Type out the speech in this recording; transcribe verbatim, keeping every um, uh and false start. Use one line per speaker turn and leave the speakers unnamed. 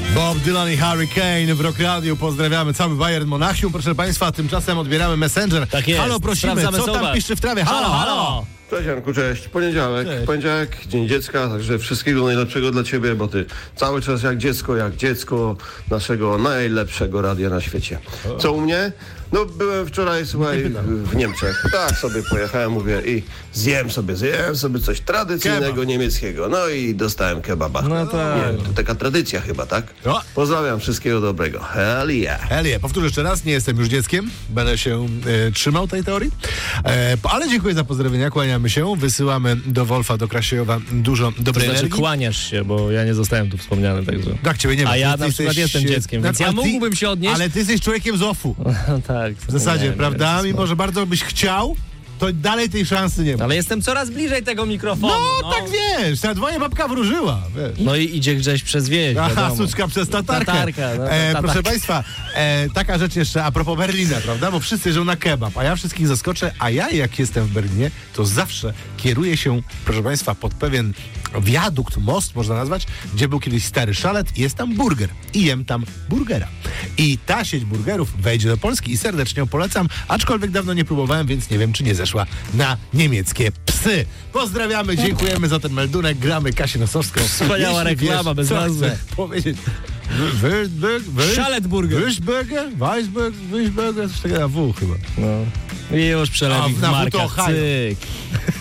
Bob Dylan i Hurricane w Rock Radio. Pozdrawiamy cały Bayern Monachium. Proszę Państwa, tymczasem odbieramy Messenger.
Tak jest.
Halo, prosimy,
Sprawdzamy
co tam
suwak.
piszczy w trawie? Halo, halo.
Cześć Janku, cześć. Poniedziałek,
Cześć.
poniedziałek, Dzień Dziecka, także wszystkiego najlepszego dla Ciebie, bo Ty cały czas jak dziecko, jak dziecko naszego najlepszego radia na świecie. Co u mnie? No byłem wczoraj, słuchaj, w, w Niemczech. Tak sobie pojechałem, mówię i zjem sobie, zjem sobie coś tradycyjnego
Kebab.
niemieckiego. No i dostałem kebaba.
No tak.
Nie wiem, to taka tradycja chyba, tak?
O.
Pozdrawiam, wszystkiego dobrego. Hell yeah.
Elie, powtórzę jeszcze raz, nie jestem już dzieckiem, będę się e, trzymał tej teorii, e, ale dziękuję za pozdrowienia, kłaniamy się, wysyłamy do Wolfa, do Krasiejowa dużo
To
dobrej
znaczy
energii.
kłaniasz się, bo ja nie zostałem tu wspomniany, także...
Tak, ciebie nie ma.
A ja
Ty
na przykład jestem dzieckiem, więc ja
ale ty-
mógłbym się odnieść.
Ale ty jesteś człowiekiem z ofu,
tak.
w zasadzie, prawda? Mimo, że bardzo byś chciał, to dalej tej szansy nie ma.
Ale jestem coraz bliżej tego mikrofonu.
No, tak wiesz, ta twoja babka wróżyła, wiesz.
No i idzie gdzieś przez wieś,
Aha,
wiadomo.
suczka przez tatarkę.
Tatarka, no,
e,
tatarka.
proszę Państwa, e, taka rzecz jeszcze a propos Berlina, prawda? Bo wszyscy jeżdżą na kebab, a ja wszystkich zaskoczę, a ja jak jestem w Berlinie, to zawsze kieruję się, proszę Państwa, pod pewien wiadukt, most można nazwać, gdzie był kiedyś stary szalet i jest tam burger. I jem tam burgera. I ta sieć burgerów wejdzie do Polski i serdecznie ją polecam, aczkolwiek dawno nie próbowałem, więc nie wiem, czy nie zeszła na niemieckie psy. Pozdrawiamy, dziękujemy za ten meldunek, gramy Kasię Nosowską.
Wspaniała
Jeśli
reklama,
wiesz,
bez
co
nazwy.
chcę powiedzieć. Würzburg, Würz-
Szaletburger.
Würzburger, Weisburg, Würzburger, coś takiego na W chyba.
No. I już
A,
przelewik
na
Marka,
W to Ohio.
cyk.